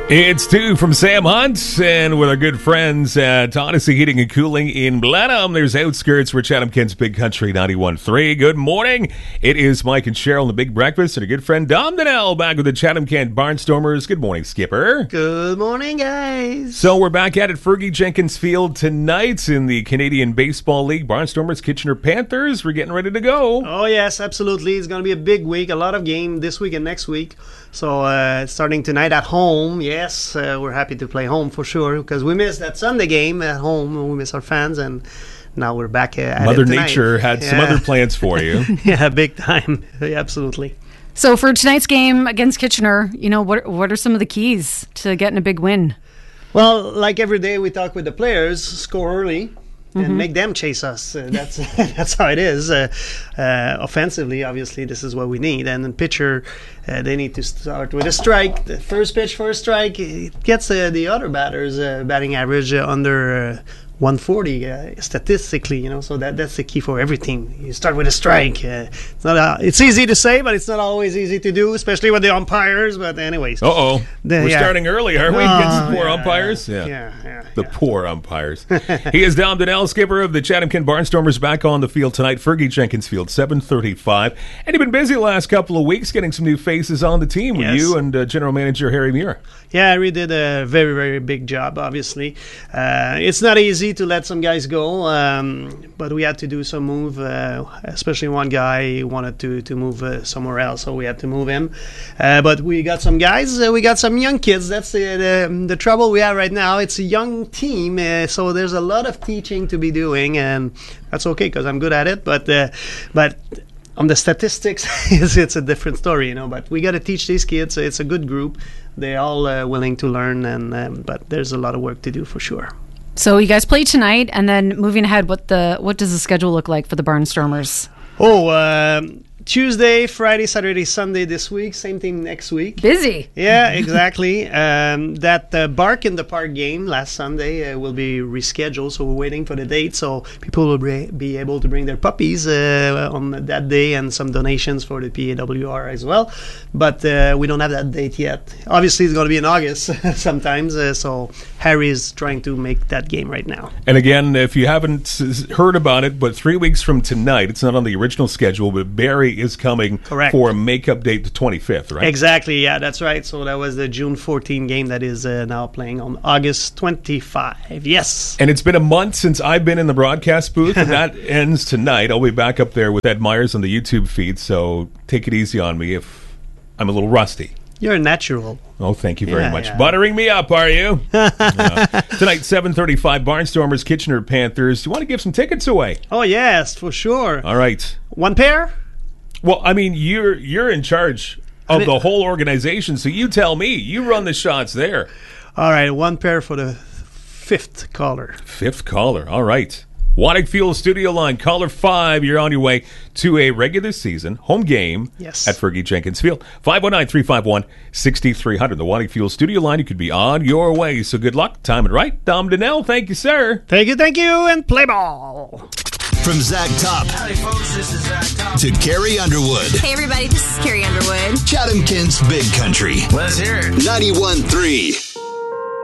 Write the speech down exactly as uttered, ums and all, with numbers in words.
It's two from Sam Hunt, and with our good friends at Odyssey Heating and Cooling in Blenheim, there's Outskirts for Chatham Kent's Big Country ninety-one point three. Good morning. It is Mike and Cheryl in the Big Breakfast, and a good friend Dom Donnell back with the Chatham Kent Barnstormers. Good morning, Skipper. Good morning, guys. So we're back at it, Fergie Jenkins Field tonight in the Canadian Baseball League. Barnstormers, Kitchener Panthers. We're getting ready to go. Oh, yes, absolutely. It's going to be a big week, a lot of game this week and next week. So uh, starting tonight at home, yes, uh, we're happy to play home for sure because we missed that Sunday game at home. We miss our fans, and now we're back uh, at Mother it tonight. Nature had yeah. some other plans for you. Yeah, big time. Yeah, absolutely. So for tonight's game against Kitchener, you know, what what are some of the keys to getting a big win? Well, like every day we talk with the players, score early. And Mm-hmm. make them chase us. Uh, that's that's how it is. Uh, uh, offensively, obviously, this is what we need. And then pitcher, uh, they need to start with a strike. The first pitch for a strike, it gets uh, the other batters' uh, batting average uh, under uh, one forty uh, statistically. You know, so that that's the key for every team. You start with a strike. Uh, it's not a, it's easy to say, but it's not always easy to do, especially with the umpires. But anyways, Uh oh, The- we're yeah. starting early, are we? Oh, Against the poor yeah, umpires. Yeah, yeah, yeah, The yeah. poor umpires. He is Dom Donnell, skipper of the Chatham Kent Barnstormers, back on the field tonight. Fergie Jenkins Field, seven thirty-five. And you've been busy the last couple of weeks getting some new faces on the team with Yes. you and uh, General Manager Harry Muir. Yeah, Harry did a very, very big job, obviously. Uh, it's not easy to let some guys go, um, but we had to do some move, uh, especially one guy wanted to, to move uh, somewhere else, so we had to move him. Uh, but we got some guys, uh, we got some young kids. That's the, the, the trouble we have right now. It's a young team, uh, so there's a lot of teaching to be doing, and that's okay because I'm good at it, but uh, but... on the statistics, it's, it's a different story, you know. But we got to teach these kids. It's a good group. They're all uh, willing to learn, and um, but there's a lot of work to do for sure. So you guys play tonight, and then moving ahead, what the what does the schedule look like for the Barnstormers? Oh, um, Tuesday, Friday, Saturday, Sunday this week. Same thing next week. Busy. Yeah, exactly. um, that uh, Bark in the Park game last Sunday uh, will be rescheduled, so we're waiting for the date. So people will be, be able to bring their puppies uh, on that day and some donations for the P A W R as well. But uh, we don't have that date yet. Obviously, it's going to be in August sometimes. Uh, so Harry is trying to make that game right now. And again, if you haven't s- heard about it, but three weeks from tonight, it's not on the original schedule, but Barry is coming Correct. for a makeup date the twenty-fifth, right? Exactly, yeah, that's right. So that was the June fourteenth game that is uh, now playing on August twenty-fifth. Yes. And it's been a month since I've been in the broadcast booth, and that ends tonight. I'll be back up there with Ed Myers on the YouTube feed, so take it easy on me if I'm a little rusty. You're a natural. Oh, thank you very Yeah, much. yeah. Buttering me up, are you? uh, tonight, seven thirty-five, Barnstormers, Kitchener Panthers. Do you want to give some tickets away? Oh, yes, for sure. All right. One pair? Well, I mean, you're you're in charge of I mean- the whole organization, so you tell me. You run the shots there. All right, one pair for the fifth caller. Fifth caller. All right. Wadig Fuel Studio Line, caller five. You're on your way to a regular season home game Yes. at Fergie Jenkins Field. five one nine, three five one, six three zero zero. The Wadig Fuel Studio Line. You could be on your way. So good luck. Time it right. Dom Donnell, thank you, sir. Thank you, thank you, and play ball. From Zach Top Howdy, folks. This is Zach Top. to Carrie Underwood, Hey everybody, this is Carrie Underwood. Chatham Kent's Big Country, Let's hear it. ninety-one point three.